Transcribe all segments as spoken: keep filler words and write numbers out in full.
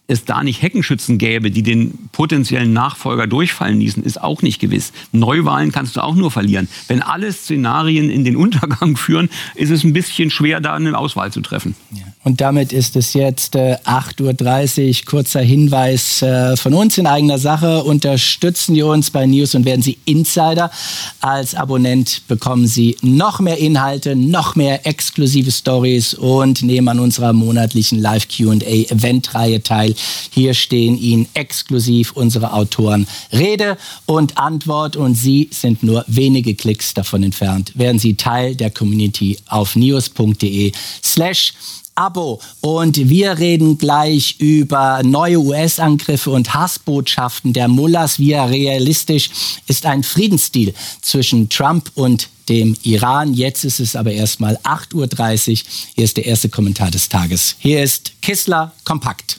es da nicht Heckenschützen gäbe, die den potenziellen Nachfolger durchfallen ließen, ist auch nicht gewiss. Neuwahlen kannst du auch nur verlieren. Wenn alle Szenarien in den Untergang führen, ist es ein bisschen schwer, da eine Auswahl zu treffen. Ja. Und damit ist es jetzt äh, acht Uhr dreißig. Kurzer Hinweis äh, von uns in eigener Sache. Unterstützen Sie uns bei News und werden Sie Insider. Als Abonnent bekommen Sie noch mehr Inhalte, noch mehr exklusive Stories und nehmen an unserer monatlichen Live-Q und A-Eventreihe teil. Hier stehen Ihnen exklusiv unsere Autoren Rede und Antwort und Sie sind nur wenige Klicks davon entfernt. Werden Sie Teil der Community auf news.de slash Abo. Und wir reden gleich über neue U S-Angriffe und Hassbotschaften der Mullahs. Wie realistisch ist ein Friedensdeal zwischen Trump und dem Iran? Jetzt ist es aber erstmal acht Uhr dreißig. Hier ist der erste Kommentar des Tages. Hier ist Kissler Kompakt.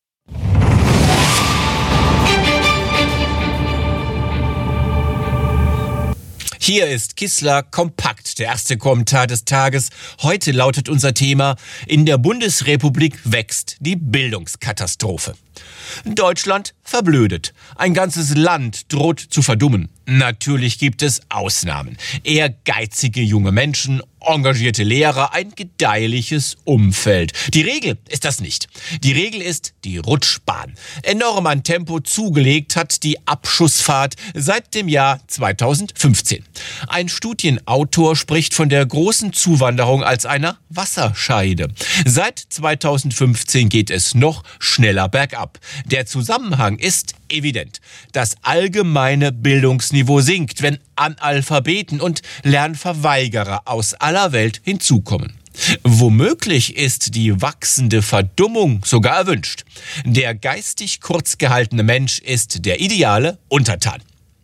Hier ist Kissler Kompakt, der erste Kommentar des Tages. Heute lautet unser Thema: In der Bundesrepublik wächst die Bildungskatastrophe. Deutschland verblödet. Ein ganzes Land droht zu verdummen. Natürlich gibt es Ausnahmen. Ehrgeizige junge Menschen, engagierte Lehrer, ein gedeihliches Umfeld. Die Regel ist das nicht. Die Regel ist die Rutschbahn. Enorm an Tempo zugelegt hat die Abschussfahrt seit dem Jahr zweitausendfünfzehn. Ein Studienautor spricht von der großen Zuwanderung als einer Wasserscheide. Seit zweitausendfünfzehn geht es noch schneller bergab. Der Zusammenhang ist evident. Das allgemeine Bildungsniveau sinkt, wenn Analphabeten und Lernverweigerer aus aller Welt hinzukommen. Womöglich ist die wachsende Verdummung sogar erwünscht. Der geistig kurz gehaltene Mensch ist der ideale Untertan.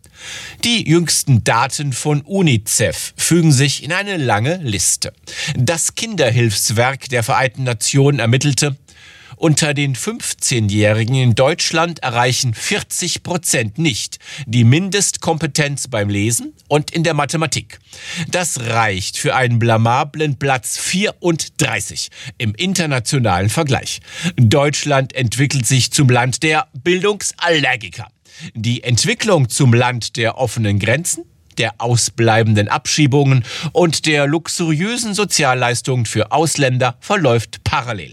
Die jüngsten Daten von UNICEF fügen sich in eine lange Liste. Das Kinderhilfswerk der Vereinten Nationen ermittelte: Unter den fünfzehnjährigen in Deutschland erreichen vierzig Prozent nicht die Mindestkompetenz beim Lesen und in der Mathematik. Das reicht für einen blamablen Platz vierunddreißig im internationalen Vergleich. Deutschland entwickelt sich zum Land der Bildungsallergiker. Die Entwicklung zum Land der offenen Grenzen, der ausbleibenden Abschiebungen und der luxuriösen Sozialleistungen für Ausländer verläuft parallel.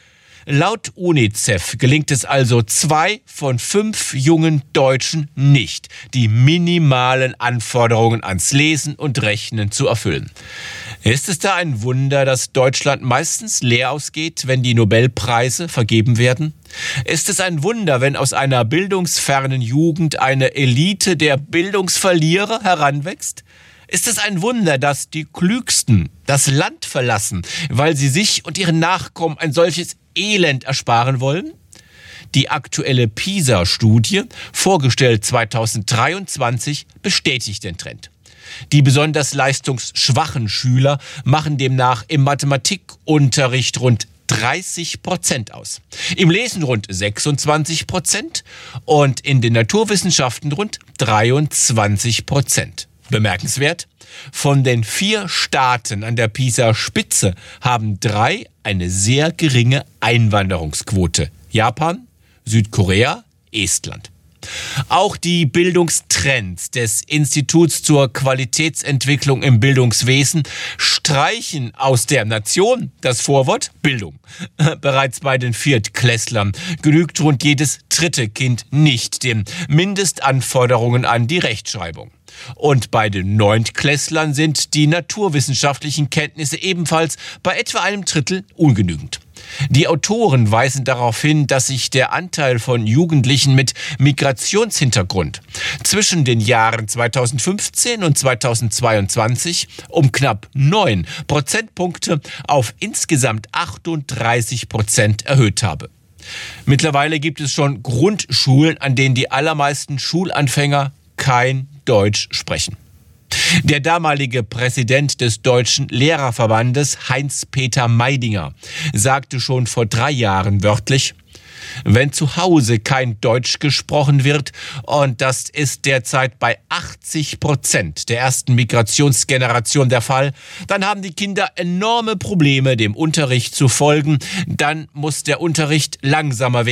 Laut UNICEF gelingt es also zwei von fünf jungen Deutschen nicht, die minimalen Anforderungen ans Lesen und Rechnen zu erfüllen. Ist es da ein Wunder, dass Deutschland meistens leer ausgeht, wenn die Nobelpreise vergeben werden? Ist es ein Wunder, wenn aus einer bildungsfernen Jugend eine Elite der Bildungsverlierer heranwächst? Ist es ein Wunder, dass die Klügsten das Land verlassen, weil sie sich und ihren Nachkommen ein solches Elend ersparen wollen? Die aktuelle PISA-Studie, vorgestellt zweitausenddreiundzwanzig, bestätigt den Trend. Die besonders leistungsschwachen Schüler machen demnach im Mathematikunterricht rund dreißig Prozent aus, im Lesen rund sechsundzwanzig Prozent und in den Naturwissenschaften rund dreiundzwanzig Prozent. Bemerkenswert: Von den vier Staaten an der PISA-Spitze haben drei eine sehr geringe Einwanderungsquote: Japan, Südkorea, Estland. Auch die Bildungstrends des Instituts zur Qualitätsentwicklung im Bildungswesen streichen aus der Nation das Vorwort Bildung. Bereits bei den Viertklässlern genügt rund jedes dritte Kind nicht den Mindestanforderungen an die Rechtschreibung. Und bei den Neuntklässlern sind die naturwissenschaftlichen Kenntnisse ebenfalls bei etwa einem Drittel ungenügend. Die Autoren weisen darauf hin, dass sich der Anteil von Jugendlichen mit Migrationshintergrund zwischen den Jahren zweitausendfünfzehn und zweitausendzweiundzwanzig um knapp neun Prozentpunkte auf insgesamt achtunddreißig Prozent erhöht habe. Mittlerweile gibt es schon Grundschulen, an denen die allermeisten Schulanfänger kein Deutsch sprechen. Der damalige Präsident des Deutschen Lehrerverbandes, Heinz-Peter Meidinger, sagte schon vor drei Jahren wörtlich: Wenn zu Hause kein Deutsch gesprochen wird, und das ist derzeit bei achtzig Prozent der ersten Migrationsgeneration der Fall, dann haben die Kinder enorme Probleme, dem Unterricht zu folgen. Dann muss der Unterricht langsamer werden,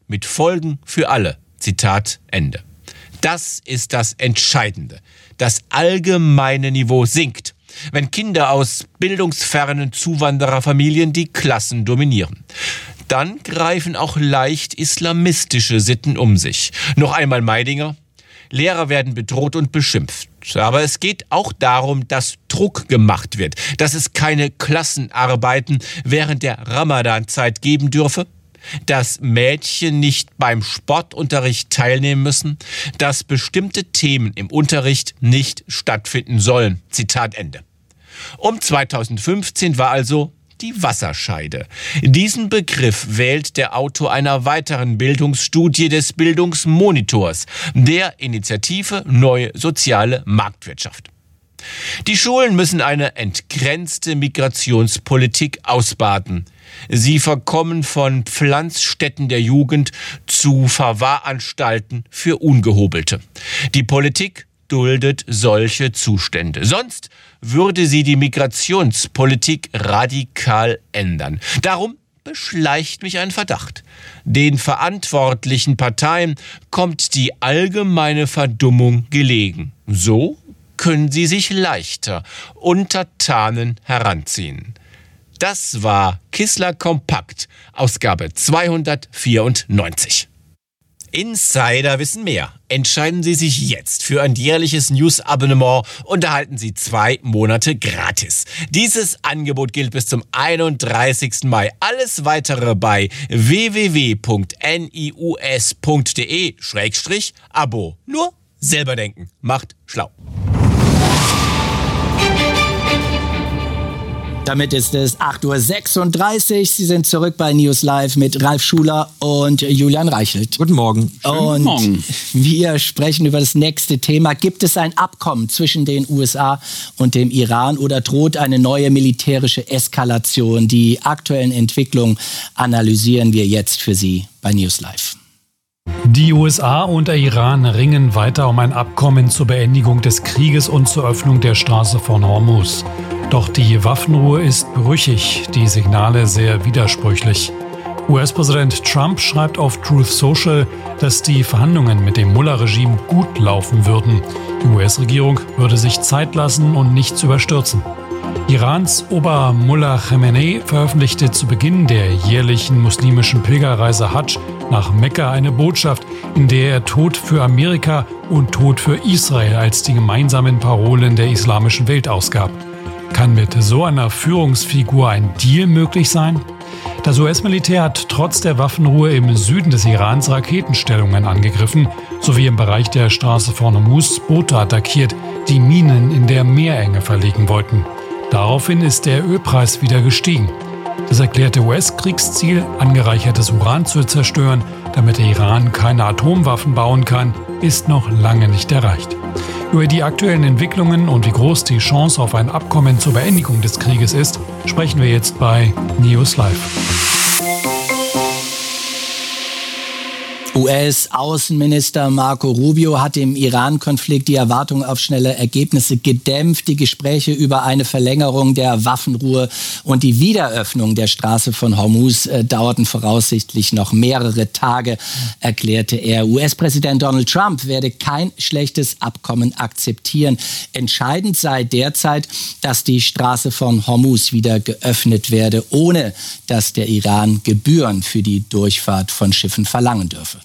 mit Folgen für alle. Zitat Ende. Das ist das Entscheidende. Das allgemeine Niveau sinkt, wenn Kinder aus bildungsfernen Zuwandererfamilien die Klassen dominieren. Dann greifen auch leicht islamistische Sitten um sich. Noch einmal Meidinger: Lehrer werden bedroht und beschimpft. Aber es geht auch darum, dass Druck gemacht wird, dass es keine Klassenarbeiten während der Ramadan-Zeit geben dürfe, dass Mädchen nicht beim Sportunterricht teilnehmen müssen, dass bestimmte Themen im Unterricht nicht stattfinden sollen. Zitat Ende. Um zweitausendfünfzehn war also die Wasserscheide. Diesen Begriff wählt der Autor einer weiteren Bildungsstudie des Bildungsmonitors, der Initiative Neue Soziale Marktwirtschaft. Die Schulen müssen eine entgrenzte Migrationspolitik ausbaden. Sie verkommen von Pflanzstätten der Jugend zu Verwahranstalten für Ungehobelte. Die Politik duldet solche Zustände. Sonst würde sie die Migrationspolitik radikal ändern. Darum beschleicht mich ein Verdacht. Den verantwortlichen Parteien kommt die allgemeine Verdummung gelegen. So können sie sich leichter Untertanen heranziehen. Das war Kissler Kompakt, Ausgabe zweihundertvierundneunzig. Insider wissen mehr. Entscheiden Sie sich jetzt für ein jährliches News-Abonnement und erhalten Sie zwei Monate gratis. Dieses Angebot gilt bis zum einunddreißigsten Mai. Alles weitere bei w w w punkt nius punkt de Schrägstrich Abo. Nur selber denken. Macht schlau. Damit ist es acht Uhr sechsunddreißig. Sie sind zurück bei News Live mit Ralf Schuler und Julian Reichelt. Guten Morgen. Schönen und Morgen. Wir sprechen über das nächste Thema. Gibt es ein Abkommen zwischen den U S A und dem Iran oder droht eine neue militärische Eskalation? Die aktuellen Entwicklungen analysieren wir jetzt für Sie bei News Live. Die U S A und der Iran ringen weiter um ein Abkommen zur Beendigung des Krieges und zur Öffnung der Straße von Hormuz. Doch die Waffenruhe ist brüchig, die Signale sehr widersprüchlich. U S-Präsident Trump schreibt auf Truth Social, dass die Verhandlungen mit dem Mullah-Regime gut laufen würden. Die U S-Regierung würde sich Zeit lassen und nichts überstürzen. Irans Ober-Mullah Khamenei veröffentlichte zu Beginn der jährlichen muslimischen Pilgerreise Hajj nach Mekka eine Botschaft, in der er Tod für Amerika und Tod für Israel als die gemeinsamen Parolen der islamischen Welt ausgab. Kann mit so einer Führungsfigur ein Deal möglich sein? Das U S-Militär hat trotz der Waffenruhe im Süden des Irans Raketenstellungen angegriffen, sowie im Bereich der Straße von Hormuz Boote attackiert, die Minen in der Meerenge verlegen wollten. Daraufhin ist der Ölpreis wieder gestiegen. Das erklärte U S-Kriegsziel, angereichertes Uran zu zerstören, damit der Iran keine Atomwaffen bauen kann, ist noch lange nicht erreicht. Über die aktuellen Entwicklungen und wie groß die Chance auf ein Abkommen zur Beendigung des Krieges ist, sprechen wir jetzt bei News Live. U S-Außenminister Marco Rubio hat im Iran-Konflikt die Erwartung auf schnelle Ergebnisse gedämpft. Die Gespräche über eine Verlängerung der Waffenruhe und die Wiederöffnung der Straße von Hormuz äh, dauerten voraussichtlich noch mehrere Tage, erklärte er. U S-Präsident Donald Trump werde kein schlechtes Abkommen akzeptieren. Entscheidend sei derzeit, dass die Straße von Hormuz wieder geöffnet werde, ohne dass der Iran Gebühren für die Durchfahrt von Schiffen verlangen dürfe.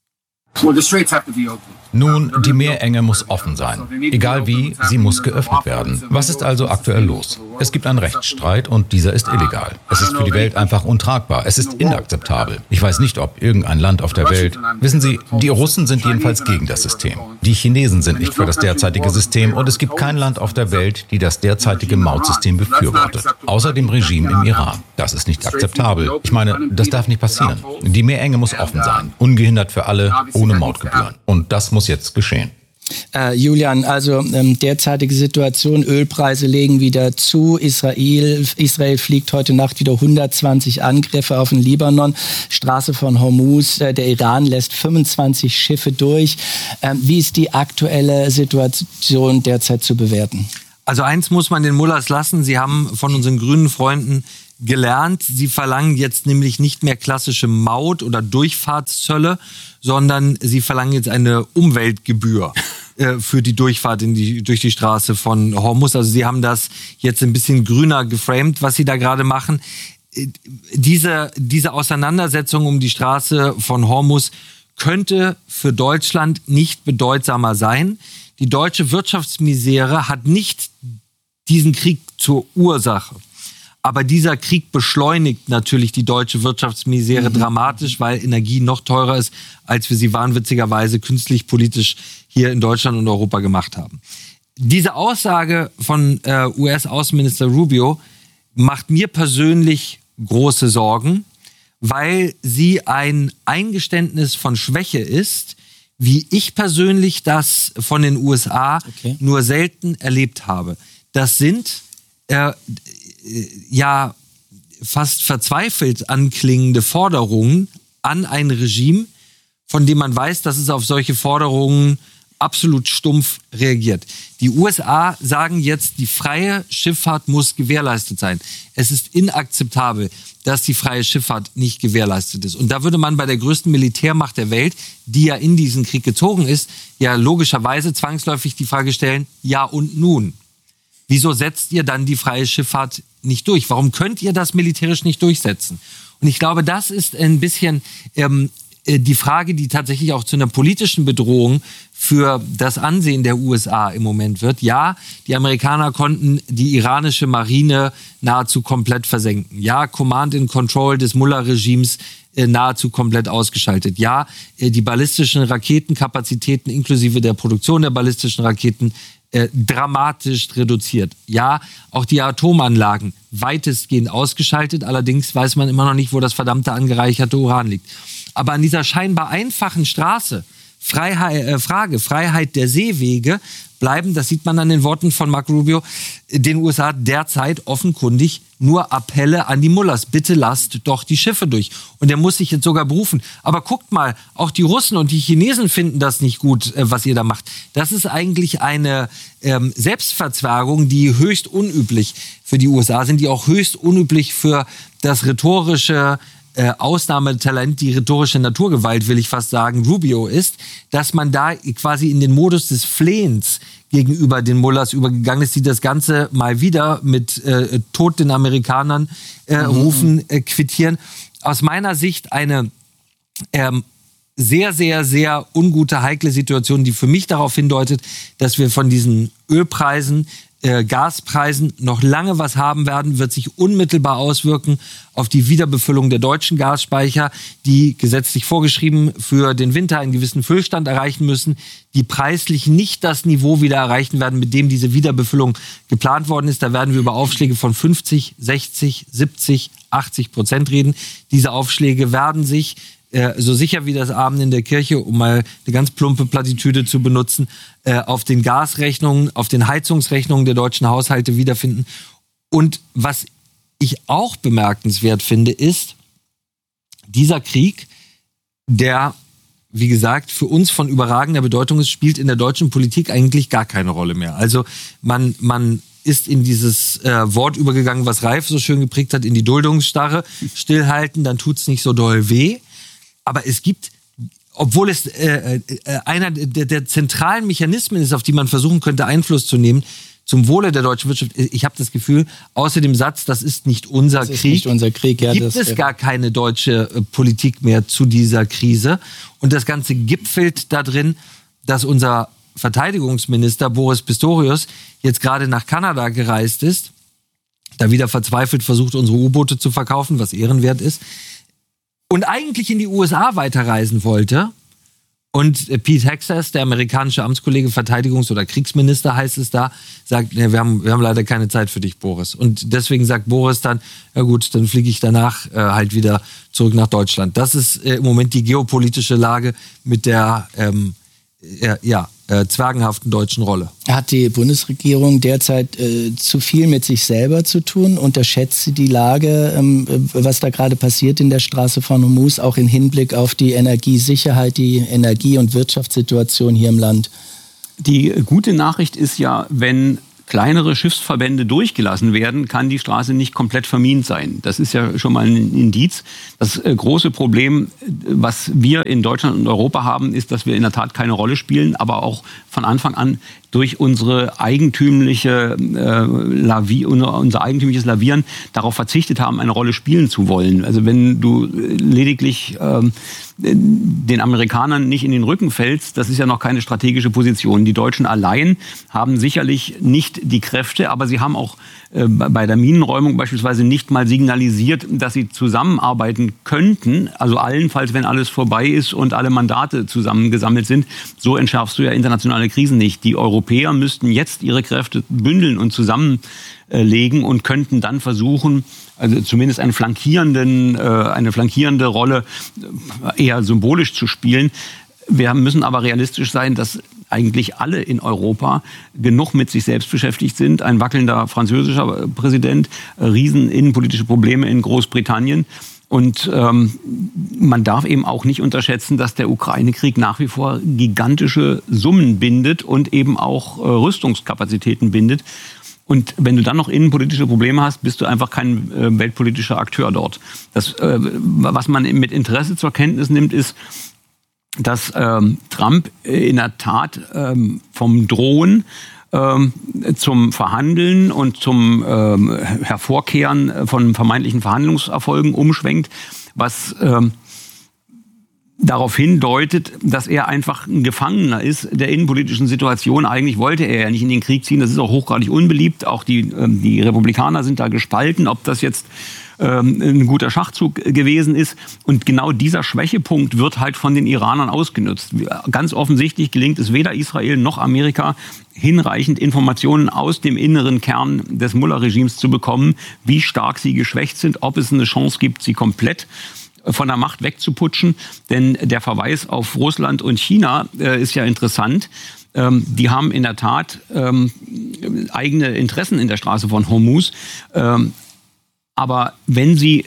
Nun, die Meerenge muss offen sein. Egal wie, sie muss geöffnet werden. Was ist also aktuell los? Es gibt einen Rechtsstreit und dieser ist illegal. Es ist für die Welt einfach untragbar. Es ist inakzeptabel. Ich weiß nicht, ob irgendein Land auf der Welt... Wissen Sie, die Russen sind jedenfalls gegen das System. Die Chinesen sind nicht für das derzeitige System und es gibt kein Land auf der Welt, die das derzeitige Mautsystem befürwortet. Außer dem Regime im Iran. Das ist nicht akzeptabel. Ich meine, das darf nicht passieren. Die Meerenge muss offen sein. Ungehindert für alle, ohne Mautgebühren. Und das muss jetzt geschehen. Äh, Julian, also ähm, derzeitige Situation, Ölpreise legen wieder zu, Israel, Israel fliegt heute Nacht wieder hundertzwanzig Angriffe auf den Libanon, Straße von Hormuz, äh, der Iran lässt fünfundzwanzig Schiffe durch. Ähm, wie ist die aktuelle Situation derzeit zu bewerten? Also eins muss man den Mullahs lassen, sie haben von unseren grünen Freunden gelernt. Sie verlangen jetzt nämlich nicht mehr klassische Maut- oder Durchfahrtszölle, sondern sie verlangen jetzt eine Umweltgebühr äh, für die Durchfahrt in die, durch die Straße von Hormuz. Also sie haben das jetzt ein bisschen grüner geframed, was sie da gerade machen. Äh, diese, diese Auseinandersetzung um die Straße von Hormuz könnte für Deutschland nicht bedeutsamer sein. Die deutsche Wirtschaftsmisere hat nicht diesen Krieg zur Ursache. Aber dieser Krieg beschleunigt natürlich die deutsche Wirtschaftsmisere mhm. dramatisch, weil Energie noch teurer ist, als wir sie wahnwitzigerweise künstlich politisch hier in Deutschland und Europa gemacht haben. Diese Aussage von äh, U S-Außenminister Rubio macht mir persönlich große Sorgen, weil sie ein Eingeständnis von Schwäche ist, wie ich persönlich das von den U S A okay. nur selten erlebt habe. Das sind äh, ja fast verzweifelt anklingende Forderungen an ein Regime, von dem man weiß, dass es auf solche Forderungen absolut stumpf reagiert. Die U S A sagen jetzt, die freie Schifffahrt muss gewährleistet sein. Es ist inakzeptabel, dass die freie Schifffahrt nicht gewährleistet ist. Und da würde man bei der größten Militärmacht der Welt, die ja in diesen Krieg gezogen ist, ja logischerweise zwangsläufig die Frage stellen, ja und nun? Wieso setzt ihr dann die freie Schifffahrt nicht durch? Warum könnt ihr das militärisch nicht durchsetzen? Und ich glaube, das ist ein bisschen ähm, die Frage, die tatsächlich auch zu einer politischen Bedrohung für das Ansehen der U S A im Moment wird. Ja, die Amerikaner konnten die iranische Marine nahezu komplett versenken. Ja, Command and Control des Mullah-Regimes äh, nahezu komplett ausgeschaltet. Ja, äh, die ballistischen Raketenkapazitäten inklusive der Produktion der ballistischen Raketen Äh, dramatisch reduziert. Ja, auch die Atomanlagen weitestgehend ausgeschaltet. Allerdings weiß man immer noch nicht, wo das verdammte angereicherte Uran liegt. Aber an dieser scheinbar einfachen Straße, Freiheit, äh, Frage, Freiheit der Seewege, bleiben, das sieht man an den Worten von Marco Rubio, den U S A derzeit offenkundig nur Appelle an die Mullahs. Bitte lasst doch die Schiffe durch. Und er muss sich jetzt sogar berufen. Aber guckt mal, auch die Russen und die Chinesen finden das nicht gut, äh, was ihr da macht. Das ist eigentlich eine ähm, Selbstverzwergung, die höchst unüblich für die U S A sind, die auch höchst unüblich für das rhetorische Äh, Ausnahmetalent, die rhetorische Naturgewalt, will ich fast sagen, Rubio ist, dass man da quasi in den Modus des Flehens gegenüber den Mullahs übergegangen ist, die das Ganze mal wieder mit äh, Tod den Amerikanern äh, mhm. rufen, äh, quittieren. Aus meiner Sicht eine ähm, sehr, sehr, sehr ungute, heikle Situation, die für mich darauf hindeutet, dass wir von diesen Ölpreisen, Äh, Gaspreisen noch lange was haben werden, wird sich unmittelbar auswirken auf die Wiederbefüllung der deutschen Gasspeicher, die gesetzlich vorgeschrieben für den Winter einen gewissen Füllstand erreichen müssen, die preislich nicht das Niveau wieder erreichen werden, mit dem diese Wiederbefüllung geplant worden ist. Da werden wir über Aufschläge von fünfzig, sechzig, siebzig, achtzig Prozent reden. Diese Aufschläge werden sich so sicher wie das Abend in der Kirche, um mal eine ganz plumpe Plattitüde zu benutzen, auf den Gasrechnungen, auf den Heizungsrechnungen der deutschen Haushalte wiederfinden. Und was ich auch bemerkenswert finde, ist, dieser Krieg, der, wie gesagt, für uns von überragender Bedeutung ist, spielt in der deutschen Politik eigentlich gar keine Rolle mehr. Also man, man ist in dieses äh, Wort übergegangen, was Ralf so schön geprägt hat, in die Duldungsstarre, stillhalten, dann tut's nicht so doll weh. Aber es gibt, obwohl es äh, äh, einer der, der zentralen Mechanismen ist, auf die man versuchen könnte, Einfluss zu nehmen, zum Wohle der deutschen Wirtschaft, ich habe das Gefühl, außer dem Satz, das ist nicht unser das Krieg, ist nicht unser Krieg ja, gibt das, es gar keine deutsche äh, Politik mehr zu dieser Krise. Und das Ganze gipfelt da drin, dass unser Verteidigungsminister Boris Pistorius jetzt gerade nach Kanada gereist ist, da wieder verzweifelt versucht, unsere U-Boote zu verkaufen, was ehrenwert ist, und eigentlich in die U S A weiterreisen wollte. Und Pete Hegseth, der amerikanische Amtskollege, Verteidigungs- oder Kriegsminister heißt es da, sagt, nee, wir haben, wir haben leider keine Zeit für dich, Boris. Und deswegen sagt Boris dann, ja gut, dann fliege ich danach äh, halt wieder zurück nach Deutschland. Das ist äh, im Moment die geopolitische Lage mit der ähm, äh, ja, äh, zwergenhaften deutschen Rolle. Hat die Bundesregierung derzeit äh, zu viel mit sich selber zu tun? Unterschätzt sie die Lage, ähm, was da gerade passiert in der Straße von Hormuz, auch im Hinblick auf die Energiesicherheit, die Energie- und Wirtschaftssituation hier im Land? Die gute Nachricht ist ja, wenn kleinere Schiffsverbände durchgelassen werden, kann die Straße nicht komplett vermint sein. Das ist ja schon mal ein Indiz. Das äh, große Problem, was wir in Deutschland und Europa haben, ist, dass wir in der Tat keine Rolle spielen, aber auch von Anfang an durch unsere eigentümliche äh, Lavi- unser eigentümliches Lavieren darauf verzichtet haben, eine Rolle spielen zu wollen. Also wenn du lediglich ähm, den Amerikanern nicht in den Rücken fällst, das ist ja noch keine strategische Position. Die Deutschen allein haben sicherlich nicht die Kräfte, aber sie haben auch äh, bei der Minenräumung beispielsweise nicht mal signalisiert, dass sie zusammenarbeiten könnten. Also allenfalls, wenn alles vorbei ist und alle Mandate zusammengesammelt sind. So entschärfst du ja internationale Krisen nicht. Die Europäer müssten jetzt ihre Kräfte bündeln und zusammenlegen und könnten dann versuchen, also zumindest einen flankierenden, äh, eine flankierende Rolle eher symbolisch zu spielen. Wir müssen aber realistisch sein, dass eigentlich alle in Europa genug mit sich selbst beschäftigt sind. Ein wackelnder französischer Präsident, riesen innenpolitische Probleme in Großbritannien. Und ähm, man darf eben auch nicht unterschätzen, dass der Ukraine-Krieg nach wie vor gigantische Summen bindet und eben auch äh, Rüstungskapazitäten bindet. Und wenn du dann noch innenpolitische Probleme hast, bist du einfach kein äh, weltpolitischer Akteur dort. Das, äh, was man mit Interesse zur Kenntnis nimmt, ist, dass ähm, Trump in der Tat ähm, vom Drohen ähm, zum Verhandeln und zum ähm, Hervorkehren von vermeintlichen Verhandlungserfolgen umschwenkt, was ähm, darauf hindeutet, dass er einfach ein Gefangener ist der innenpolitischen Situation. Eigentlich wollte er ja nicht in den Krieg ziehen. Das ist auch hochgradig unbeliebt. Auch die, die Republikaner sind da gespalten, ob das jetzt ähm, ein guter Schachzug gewesen ist. Und genau dieser Schwächepunkt wird halt von den Iranern ausgenutzt. Ganz offensichtlich gelingt es weder Israel noch Amerika, hinreichend Informationen aus dem inneren Kern des Mullah-Regimes zu bekommen, wie stark sie geschwächt sind, ob es eine Chance gibt, sie komplett von der Macht wegzuputschen. Denn der Verweis auf Russland und China äh, ist ja interessant. Ähm, die haben in der Tat ähm, eigene Interessen in der Straße von Hormuz. Ähm, aber wenn sie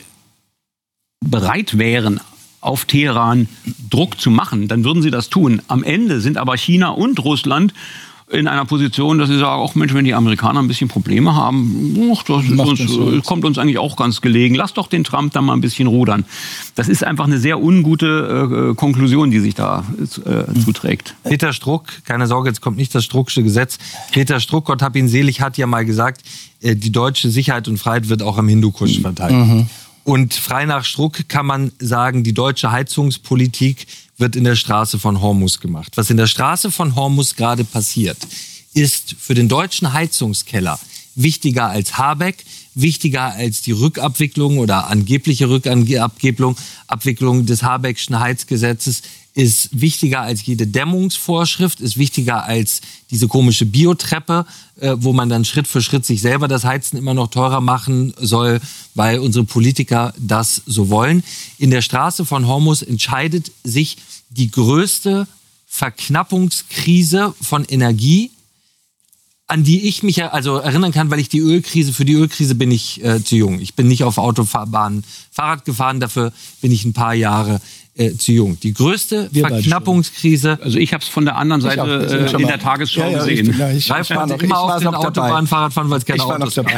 bereit wären, auf Teheran Druck zu machen, dann würden sie das tun. Am Ende sind aber China und Russland in einer Position, dass sie sagen, ach Mensch, wenn die Amerikaner ein bisschen Probleme haben, ach, das uns, uns, kommt uns eigentlich auch ganz gelegen. Lass doch den Trump da mal ein bisschen rudern. Das ist einfach eine sehr ungute äh, Konklusion, die sich da äh, zuträgt. Peter Struck, keine Sorge, jetzt kommt nicht das Strucksche Gesetz. Peter Struck, Gott hab ihn selig, hat ja mal gesagt, äh, die deutsche Sicherheit und Freiheit wird auch am Hindukusch verteidigt. Mhm. Und frei nach Struck kann man sagen, die deutsche Heizungspolitik wird in der Straße von Hormuz gemacht. Was in der Straße von Hormuz gerade passiert, ist für den deutschen Heizungskeller wichtiger als Habeck, wichtiger als die Rückabwicklung oder angebliche Rückabwicklung Abwicklung des Habeckschen Heizgesetzes, ist wichtiger als jede Dämmungsvorschrift, ist wichtiger als diese komische Biotreppe, äh, wo man dann Schritt für Schritt sich selber das Heizen immer noch teurer machen soll, weil unsere Politiker das so wollen. In der Straße von Hormuz entscheidet sich die größte Verknappungskrise von Energie, an die ich mich also erinnern kann, weil ich die Ölkrise, für die Ölkrise bin ich äh, zu jung. Ich bin nicht auf Autobahnen Fahrrad gefahren, dafür bin ich ein paar Jahre äh, zu jung. Die größte Wir Verknappungskrise. Also ich habe es von der anderen Seite äh, in der Tagesschau ja, ja, gesehen. Ich, ich, Ralf kann immer auf den Autobahnen Fahrrad fahren, weil es keine Autos gibt.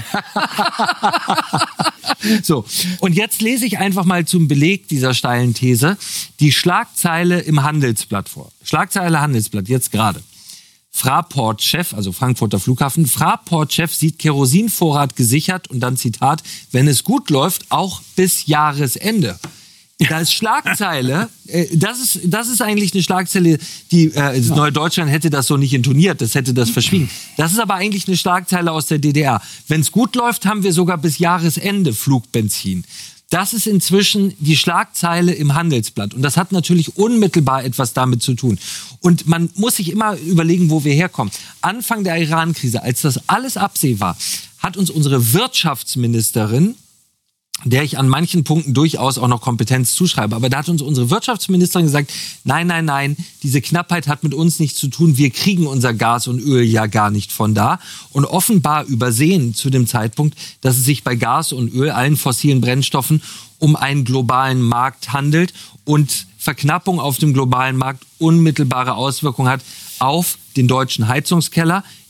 So, und jetzt lese ich einfach mal zum Beleg dieser steilen These die Schlagzeile im Handelsblatt vor. Schlagzeile Handelsblatt, jetzt gerade. Fraport-Chef, also Frankfurter Flughafen, Fraport-Chef sieht Kerosinvorrat gesichert und dann Zitat, wenn es gut läuft, auch bis Jahresende. Da ist Schlagzeile, äh, das ist, das ist eigentlich eine Schlagzeile, die, äh, das Neue Deutschland hätte das so nicht intoniert, das hätte das verschwiegen. Das ist aber eigentlich eine Schlagzeile aus der D D R. Wenn es gut läuft, haben wir sogar bis Jahresende Flugbenzin. Das ist inzwischen die Schlagzeile im Handelsblatt. Und das hat natürlich unmittelbar etwas damit zu tun. Und man muss sich immer überlegen, wo wir herkommen. Anfang der Iran-Krise, als das alles absehbar, hat uns unsere Wirtschaftsministerin, der ich an manchen Punkten durchaus auch noch Kompetenz zuschreibe, aber da hat uns unsere Wirtschaftsministerin gesagt, nein, nein, nein, diese Knappheit hat mit uns nichts zu tun, wir kriegen unser Gas und Öl ja gar nicht von da. Und offenbar übersehen zu dem Zeitpunkt, dass es sich bei Gas und Öl, allen fossilen Brennstoffen, um einen globalen Markt handelt und Verknappung auf dem globalen Markt unmittelbare Auswirkungen hat auf den deutschen Heizungskeller,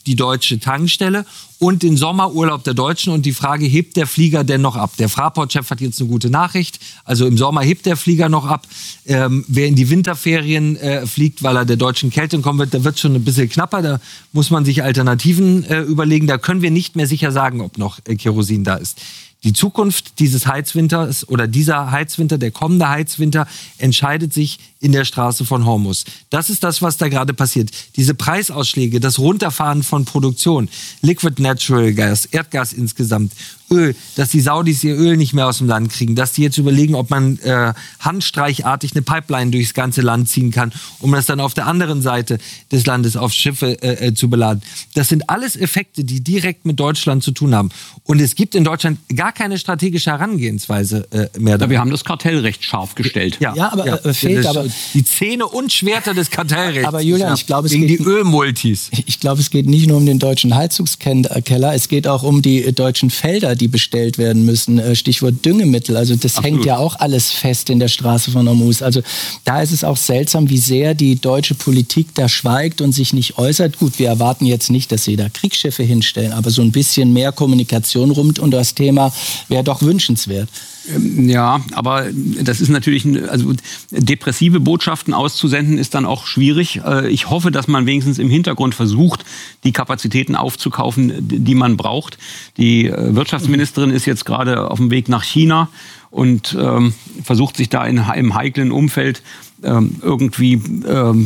die deutsche Tankstelle und den Sommerurlaub der Deutschen und die Frage, hebt der Flieger denn noch ab? Der Fraport-Chef hat jetzt eine gute Nachricht, also im Sommer hebt der Flieger noch ab. Ähm, wer in die Winterferien äh, fliegt, weil er der deutschen Kälte kommen wird, da wird schon ein bisschen knapper, da muss man sich Alternativen äh, überlegen, da können wir nicht mehr sicher sagen, ob noch äh, Kerosin da ist. Die Zukunft dieses Heizwinters oder dieser Heizwinter, der kommende Heizwinter, entscheidet sich in der Straße von Hormuz. Das ist das, was da gerade passiert. Diese Preisausschläge, das Runterfahren von Produktion, Liquid Natural Gas, Erdgas insgesamt, Öl, dass die Saudis ihr Öl nicht mehr aus dem Land kriegen, dass die jetzt überlegen, ob man äh, handstreichartig eine Pipeline durchs ganze Land ziehen kann, um das dann auf der anderen Seite des Landes auf Schiffe äh, zu beladen. Das sind alles Effekte, die direkt mit Deutschland zu tun haben. Und es gibt in Deutschland gar keine strategische Herangehensweise äh, mehr. Ja, wir haben das Kartellrecht scharf gestellt. Ja, ja aber ja, äh, fehlt aber die Zähne und Schwerter des Kartellrechts. Aber Julian, ja, ich glaube, es gegen geht die Ölmultis. Ich glaube, es geht nicht nur um den deutschen Heizungskeller, es geht auch um die deutschen Felder, die bestellt werden müssen. Stichwort Düngemittel. Also das Absolut. hängt ja auch alles fest in der Straße von Hormuz. Also da ist es auch seltsam, wie sehr die deutsche Politik da schweigt und sich nicht äußert. Gut, wir erwarten jetzt nicht, dass sie da Kriegsschiffe hinstellen, aber so ein bisschen mehr Kommunikation rund um das Thema wäre doch wünschenswert. Ja, aber das ist natürlich, also depressive Botschaften auszusenden ist dann auch schwierig. Ich hoffe, dass man wenigstens im Hintergrund versucht, die Kapazitäten aufzukaufen, die man braucht. Die Wirtschaftsministerin ist jetzt gerade auf dem Weg nach China und ähm, versucht sich da in, im heiklen Umfeld ähm, irgendwie ähm,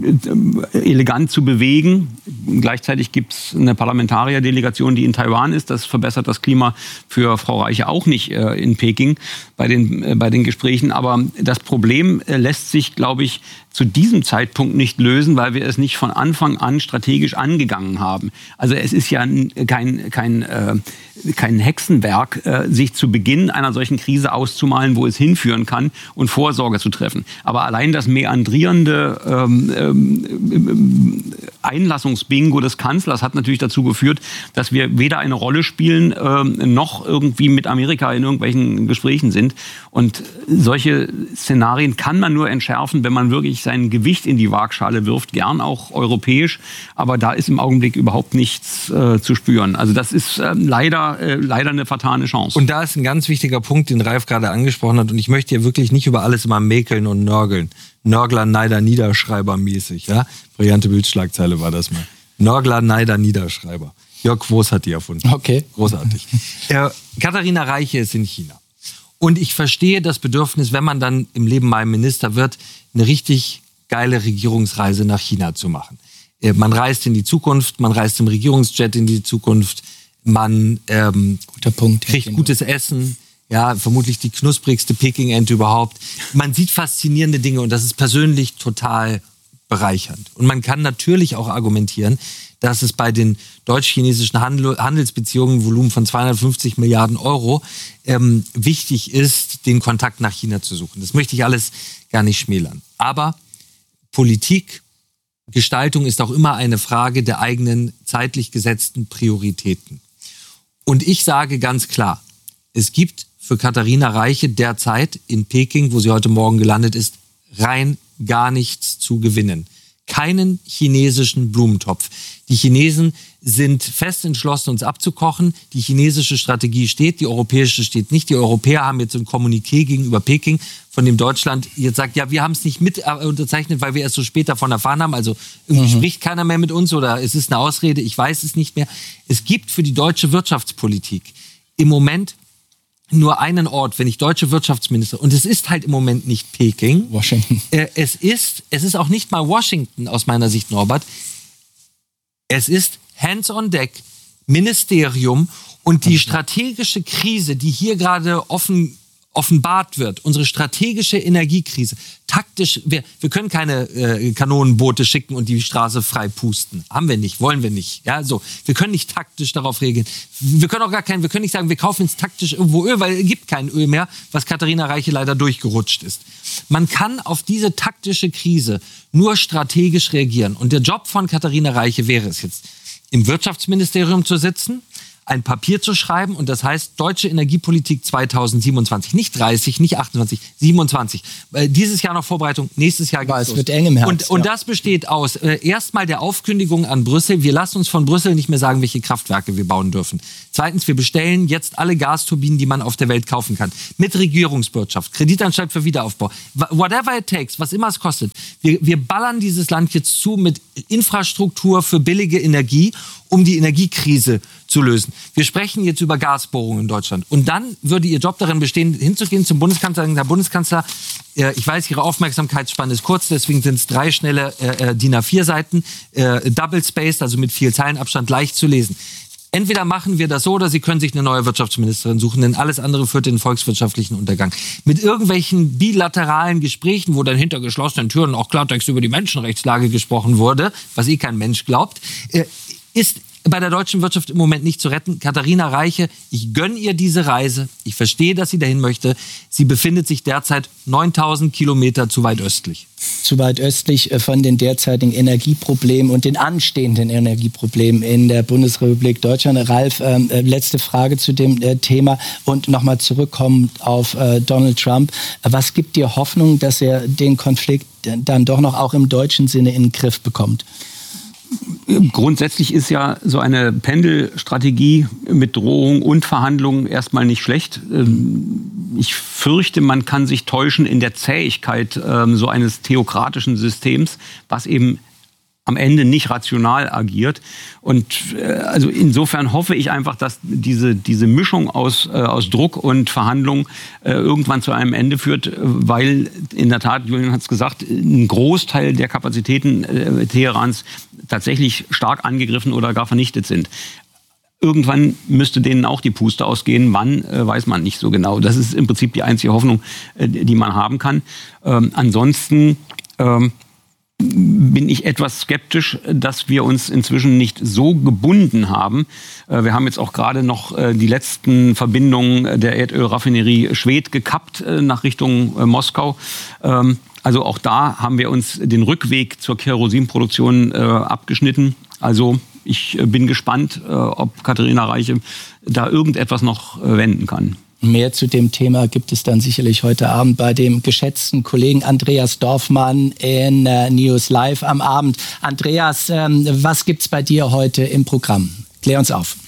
elegant zu bewegen. Gleichzeitig gibt es eine Parlamentarierdelegation, die in Taiwan ist. Das verbessert das Klima für Frau Reiche auch nicht äh, in Peking bei den, äh, bei den Gesprächen. Aber das Problem äh, lässt sich, glaube ich, zu diesem Zeitpunkt nicht lösen, weil wir es nicht von Anfang an strategisch angegangen haben. Also es ist ja kein, kein, äh, kein Hexenwerk, äh, sich zu Beginn einer solchen Krise auszumalen, wo es hinführen kann und Vorsorge zu treffen. Aber allein das meandrierende ähm, ähm, Einlassungsbingo des Kanzlers hat natürlich dazu geführt, dass wir weder eine Rolle spielen, ähm, noch irgendwie mit Amerika in irgendwelchen Gesprächen sind. Und solche Szenarien kann man nur entschärfen, wenn man wirklich sein Gewicht in die Waagschale wirft, gern auch europäisch. Aber da ist im Augenblick überhaupt nichts äh, zu spüren. Also das ist äh, leider, äh, leider eine vertane Chance. Und da ist ein ganz wichtiger Punkt, den Ralf gerade angesprochen hat. Und ich möchte hier wirklich nicht über alles immer mäkeln und nörgeln. Nörgler, Neider, Niederschreiber mäßig. Ja? Brillante Bildschlagzeile war das mal. Nörgler, Neider, Niederschreiber. Jörg Woos hat die erfunden. Okay. Großartig. äh, Katharina Reiche ist in China. Und ich verstehe das Bedürfnis, wenn man dann im Leben mal Minister wird, eine richtig geile Regierungsreise nach China zu machen. Äh, man reist in die Zukunft, man reist im Regierungsjet in die Zukunft, man ähm, Guter Punkt, kriegt gutes Essen, ja, vermutlich die knusprigste Peking-Ente überhaupt. Man sieht faszinierende Dinge und das ist persönlich total bereichernd. Und man kann natürlich auch argumentieren, dass es bei den deutsch-chinesischen Handel- Handelsbeziehungen, Volumen von zweihundertfünfzig Milliarden Euro, ähm, wichtig ist, den Kontakt nach China zu suchen. Das möchte ich alles gar nicht schmälern. Aber Politik, Gestaltung ist auch immer eine Frage der eigenen zeitlich gesetzten Prioritäten. Und ich sage ganz klar, es gibt für Katharina Reiche derzeit in Peking, wo sie heute Morgen gelandet ist, rein gar nichts zu gewinnen. Keinen chinesischen Blumentopf. Die Chinesen sind fest entschlossen, uns abzukochen. Die chinesische Strategie steht, die europäische steht nicht. Die Europäer haben jetzt ein Kommuniqué gegenüber Peking, von dem Deutschland jetzt sagt, ja, wir haben es nicht mit unterzeichnet, weil wir es so spät davon erfahren haben. Also irgendwie mhm. spricht keiner mehr mit uns oder es ist eine Ausrede, ich weiß es nicht mehr. Es gibt für die deutsche Wirtschaftspolitik im Moment nur einen Ort, wenn ich deutsche Wirtschaftsminister, und es ist halt im Moment nicht Peking. Washington. Äh, es ist, es ist auch nicht mal Washington aus meiner Sicht, Norbert. Es ist Hands on Deck, Ministerium und die strategische Krise, die hier gerade offen offenbart wird, unsere strategische Energiekrise, taktisch, wir, wir können keine äh, Kanonenboote schicken und die Straße frei pusten. Haben wir nicht, wollen wir nicht. Ja, so. Wir können nicht taktisch darauf reagieren. Wir können auch gar kein, wir können nicht sagen, wir kaufen jetzt taktisch irgendwo Öl, weil es gibt kein Öl mehr, was Katharina Reiche leider durchgerutscht ist. Man kann auf diese taktische Krise nur strategisch reagieren. Und der Job von Katharina Reiche wäre es jetzt, im Wirtschaftsministerium zu sitzen, ein Papier zu schreiben und das heißt Deutsche Energiepolitik zweitausendsiebenundzwanzig. Nicht dreißig, nicht achtundzwanzig, siebenundzwanzig. Äh, dieses Jahr noch Vorbereitung, nächstes Jahr geht's es los. wird eng im Herbst. Und, und ja. das besteht aus äh, erstmal der Aufkündigung an Brüssel. Wir lassen uns von Brüssel nicht mehr sagen, welche Kraftwerke wir bauen dürfen. Zweitens, wir bestellen jetzt alle Gasturbinen, die man auf der Welt kaufen kann. Mit Regierungswirtschaft, Kreditanstalt für Wiederaufbau. Whatever it takes, was immer es kostet. Wir, wir ballern dieses Land jetzt zu mit Infrastruktur für billige Energie, um die Energiekrise zu lösen. Wir sprechen jetzt über Gasbohrungen in Deutschland. Und dann würde Ihr Job darin bestehen, hinzugehen zum Bundeskanzler und sagen, Herr Bundeskanzler, äh, ich weiß, Ihre Aufmerksamkeitsspanne ist kurz, deswegen sind es drei schnelle äh, D I N A vier Seiten, äh, double-spaced, also mit viel Zeilenabstand, leicht zu lesen. Entweder machen wir das so, oder Sie können sich eine neue Wirtschaftsministerin suchen, denn alles andere führt in den volkswirtschaftlichen Untergang. Mit irgendwelchen bilateralen Gesprächen, wo dann hinter geschlossenen Türen auch Klartext über die Menschenrechtslage gesprochen wurde, was eh kein Mensch glaubt, äh, ist bei der deutschen Wirtschaft im Moment nicht zu retten. Katharina Reiche, ich gönne ihr diese Reise. Ich verstehe, dass sie dahin möchte. Sie befindet sich derzeit neuntausend Kilometer zu weit östlich. Zu weit östlich von den derzeitigen Energieproblemen und den anstehenden Energieproblemen in der Bundesrepublik Deutschland. Ralf, äh, letzte Frage zu dem äh, Thema und nochmal zurückkommen auf äh, Donald Trump. Was gibt dir Hoffnung, dass er den Konflikt dann doch noch auch im deutschen Sinne in den Griff bekommt? Grundsätzlich ist ja so eine Pendelstrategie mit Drohung und Verhandlungen erstmal nicht schlecht. Ich fürchte, man kann sich täuschen in der Zähigkeit so eines theokratischen Systems, was eben am Ende nicht rational agiert. Und äh, also insofern hoffe ich einfach, dass diese, diese Mischung aus, äh, aus Druck und Verhandlung äh, irgendwann zu einem Ende führt, weil in der Tat, Julian hat es gesagt, ein Großteil der Kapazitäten äh, Teherans tatsächlich stark angegriffen oder gar vernichtet sind. Irgendwann müsste denen auch die Puste ausgehen. Wann, äh, weiß man nicht so genau. Das ist im Prinzip die einzige Hoffnung, äh, die man haben kann. Ähm, ansonsten ähm, bin ich etwas skeptisch, dass wir uns inzwischen nicht so gebunden haben. Wir haben jetzt auch gerade noch die letzten Verbindungen der Erdölraffinerie Schwedt gekappt nach Richtung Moskau. Also auch da haben wir uns den Rückweg zur Kerosinproduktion abgeschnitten. Also ich bin gespannt, ob Katharina Reiche da irgendetwas noch wenden kann. Mehr zu dem Thema gibt es dann sicherlich heute Abend bei dem geschätzten Kollegen Andreas Dorfmann in äh, News Live am Abend. Andreas, ähm, was gibt's bei dir heute im Programm? Klär uns auf.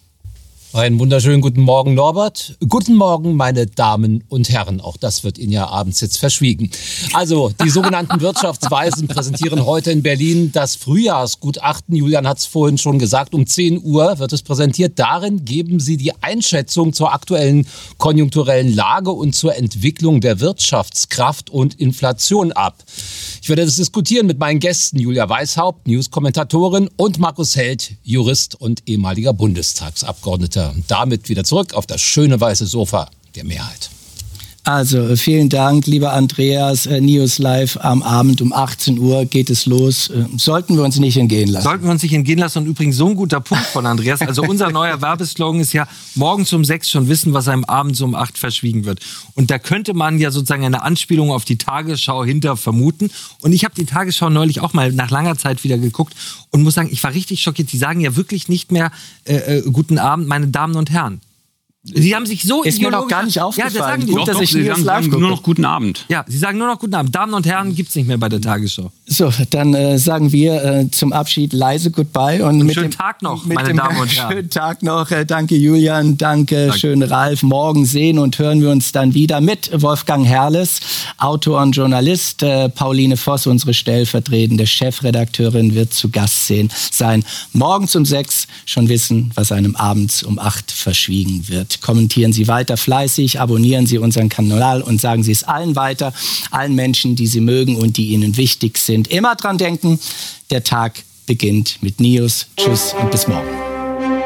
Einen wunderschönen guten Morgen, Norbert. Guten Morgen, meine Damen und Herren. Auch das wird Ihnen ja abends jetzt verschwiegen. Also, die sogenannten Wirtschaftsweisen präsentieren heute in Berlin das Frühjahrsgutachten. Julian hat es vorhin schon gesagt, um zehn Uhr wird es präsentiert. Darin geben sie die Einschätzung zur aktuellen konjunkturellen Lage und zur Entwicklung der Wirtschaftskraft und Inflation ab. Ich werde das diskutieren mit meinen Gästen Julia Weishaupt, News-Kommentatorin, und Markus Held, Jurist und ehemaliger Bundestagsabgeordneter. Und damit wieder zurück auf das schöne weiße Sofa der Mehrheit. Also vielen Dank, lieber Andreas. News Live am Abend um achtzehn Uhr geht es los. Sollten wir uns nicht entgehen lassen. Sollten wir uns nicht entgehen lassen. Und übrigens so ein guter Punkt von Andreas. Also unser neuer Werbeslogan ist ja, morgens um sechs schon wissen, was einem abends um acht verschwiegen wird. Und da könnte man ja sozusagen eine Anspielung auf die Tagesschau hinter vermuten. Und ich habe die Tagesschau neulich auch mal nach langer Zeit wieder geguckt und muss sagen, ich war richtig schockiert. Die sagen ja wirklich nicht mehr äh, äh, guten Abend, meine Damen und Herren. Sie haben sich so ist mir noch gar nicht aufgefallen. Ja, das sagen die. Doch, Gut, dass doch, ich Sie News sagen, Live sagen nur noch guten Abend. Ja, Sie sagen nur noch guten Abend. Damen und Herren gibt's nicht mehr bei der Tagesschau. So, dann äh, sagen wir äh, zum Abschied leise Goodbye. Und, und mit schönen dem, Tag noch, mit meine dem, Damen und Herren. Schönen Tag noch. Äh, danke Julian, danke, danke, schön Ralf. Morgen sehen und hören wir uns dann wieder mit Wolfgang Herrles, Autor und Journalist. Äh, Pauline Voss, unsere stellvertretende Chefredakteurin, wird zu Gast sehen, sein. Morgens um sechs schon wissen, was einem abends um acht verschwiegen wird. Kommentieren Sie weiter fleißig, abonnieren Sie unseren Kanal und sagen Sie es allen weiter, allen Menschen, die Sie mögen und die Ihnen wichtig sind. Immer dran denken, der Tag beginnt mit News. Tschüss und bis morgen.